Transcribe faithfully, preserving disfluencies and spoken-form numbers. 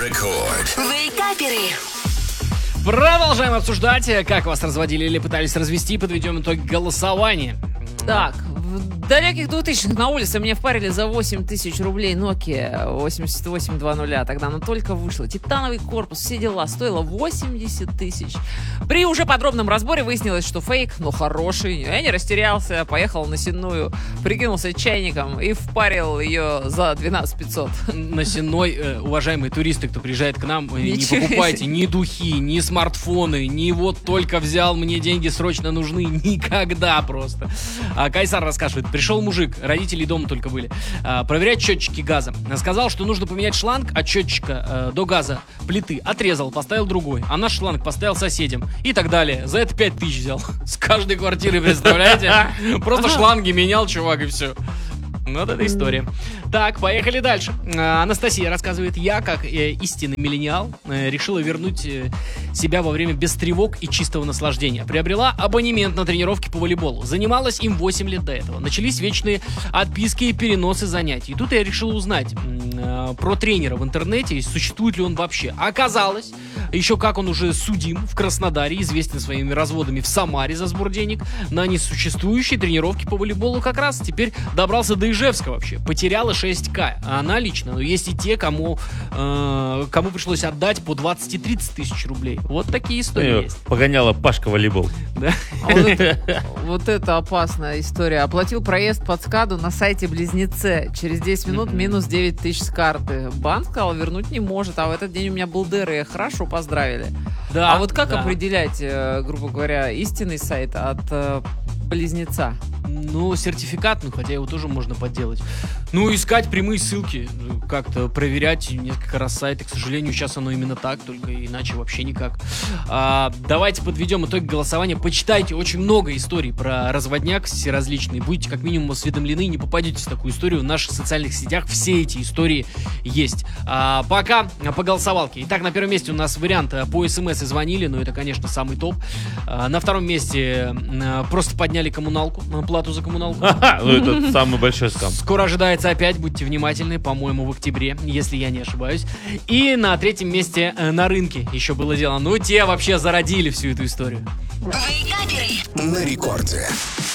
Рекорд. Вейкаперы. Продолжаем обсуждать, как вас разводили или пытались развести. Подведем итог голосования. Так, в далеких двухтысячных на улице мне впарили за восемь тысяч рублей Nokia восемьдесят восемь двадцать. Тогда она только вышла. Титановый корпус, все дела. Стоило восемьдесят тысяч. При уже подробном разборе выяснилось, что фейк, но хороший. Я не растерялся, поехал на Сенную, прикинулся чайником и впарил ее за двенадцать пятьсот. На Сенной, э, уважаемые туристы, кто приезжает к нам, э, не Ничего покупайте себе. ни духи, ни смартфоны, ни вот только взял, мне деньги срочно нужны. Никогда просто. А, Кайсар рассказывает, пришел мужик, родители дома только были, а, проверять счетчики газа. Сказал, что нужно поменять шланг от счетчика э, до газа плиты. Отрезал, поставил другой. А наш шланг поставил соседям. И так далее. За это пять тысяч взял. С каждой квартиры, представляете? Просто шланги менял, чувак, и все. Вот эта история. Так, поехали дальше. А, Анастасия рассказывает, я, как э, истинный миллениал, э, решила вернуть э, себя во время без тревог и чистого наслаждения. Приобрела абонемент на тренировки по волейболу. Занималась им восемь лет до этого. Начались вечные отписки и переносы занятий. И тут я решила узнать э, про тренера в интернете, и существует ли он вообще. Оказалось, еще как он уже судим в Краснодаре, известен своими разводами в Самаре за сбор денег на несуществующие тренировки по волейболу. Как раз теперь добрался до Ижевска вообще. Потеряла шесть тысяч. Она лично. Но есть и те, кому, э, кому пришлось отдать по двадцать-тридцать тысяч рублей. Вот такие истории есть. Погоняла Пашка волейбол. Да? А вот, это, вот это опасная история. Оплатил проезд под СКАДу на сайте Близнеце. Через десять минут минус девять тысяч с карты. Банк сказал, вернуть не может. А в этот день у меня был ДР. Хорошо, поздравили. Да, а вот как да. определять, э, грубо говоря, истинный сайт от э, Близнеца? Ну, сертификат, ну, хотя его тоже можно подделать. Ну, искать прямые ссылки, как-то проверять несколько раз сайты. К сожалению, сейчас оно именно так, только иначе вообще никак. А, давайте подведем итог голосования. Почитайте очень много историй про разводняк всеразличные. Будете как минимум осведомлены, не попадете в такую историю. В наших социальных сетях все эти истории есть. А, пока по голосовалке. Итак, на первом месте у нас вариант по СМС и звонили, но это, конечно, самый топ. А, на втором месте а, просто подняли коммуналку, плату за коммуналку. Ну, это самый большой скам. Скоро ожидается опять, будьте внимательны, по-моему, в октябре, если я не ошибаюсь. И на третьем месте э, на рынке еще было дело. Ну, те вообще зародили всю эту историю. Вейкаперы. На рекорде.